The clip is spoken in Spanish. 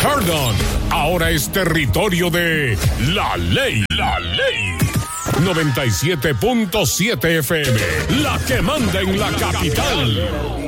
Perdón, ahora es territorio de La Ley. 97.7 FM, la que manda en la capital.